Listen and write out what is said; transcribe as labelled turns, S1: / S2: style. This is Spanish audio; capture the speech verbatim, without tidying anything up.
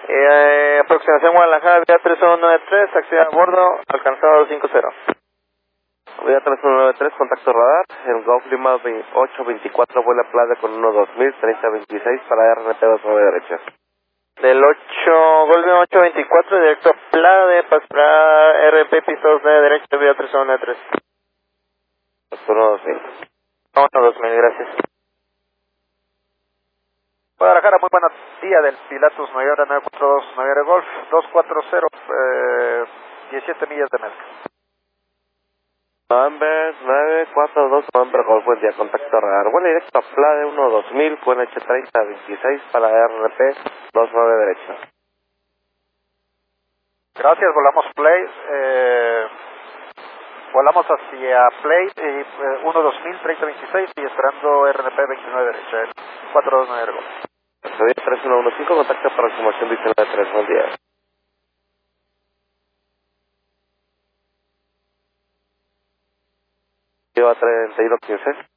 S1: Eh, aproximación Guadalajara, vía tres uno nueve tres, taxi a bordo, alcanzado cinco cero.
S2: Vía tres uno nueve tres, contacto radar, el Golf Lima ocho veinticuatro, vuela Playa con uno dos mil, treinta veintiséis para R N P dos nueve derecha.
S1: Del ocho, Golden ocho veinticuatro, directo a Playa de Paz para R P piso dos nueve derecha, vía tres uno nueve tres.
S2: uno dos mil.
S1: uno dos mil, gracias.
S3: Guadalajara, muy buenos días, del Pilatus nueve hora nueve cuatro dos, nueve hora Golf, dos cuatro cero, eh, diecisiete millas de mezcla.
S2: November nueve cuatro dos, November Golf, buen día, contacto radar. Vuela directo a Playa uno dos mil, Q N H treinta veintiséis para R N P dos nueve derecha.
S3: Gracias, volamos Play, eh, volamos hacia Play, eh, uno dos mil, treinta veintiséis y esperando R N P veintinueve derecha, cuatro dos nueve Golf.
S2: tres uno uno cinco, contacto para información diecinueve tres, buen día. Lleva treinta y uno quince.